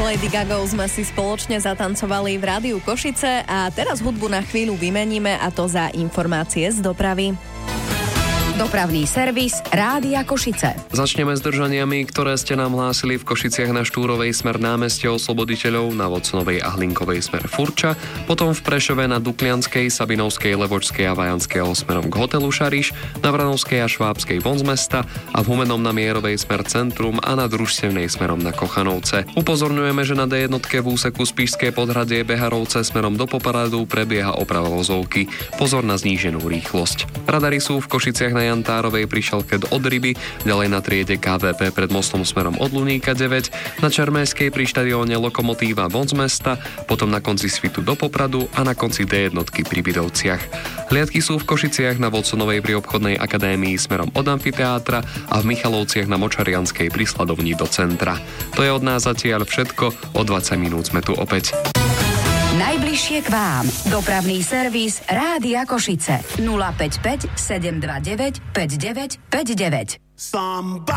Lady Gagou sme si spoločne zatancovali v Rádiu Košice a teraz hudbu na chvíľu vymeníme, a to za informácie z dopravy. Dopravný servis Rádia Košice. Začneme s držaniami, ktoré ste nám hlásili v Košiciach na Štúrovej smer námestie Osloboditeľov, na Voconovej a Hlinkovej smer Furča, potom v Prešove na Duklianskej, Sabinovskej, Levočskej a Vajanského smerom k hotelu Šariš, na Vranovskej a Švábskej von z mesta a v Humennom na Mierovej smer Centrum a na Družstevnej smerom na Kochanovce. Upozorňujeme, že na D1 v úseku Spišské Podhradie Beharovce smerom do Popradu prebieha oprava vozovky. Pozor na zníženú rýchlosť. Radary sú v Košiciach na Jantárovej pri Šelke od Ryby, ďalej na triede KVP pred mostom smerom od Luníka 9, na Čermejskej pri štadióne Lokomotíva von z mesta, potom na konci Svitu do Popradu a na konci D1 pri Bidovciach. Hliadky sú v Košiciach na Voconovej pri obchodnej akadémii smerom od amfiteátra a v Michalovciach na Močarianskej pri Sladovni do centra. To je od nás zatiaľ všetko, o 20 minút sme tu opäť. Najbližšie k vám. Dopravný servis Rádia Košice. 055 729 5959.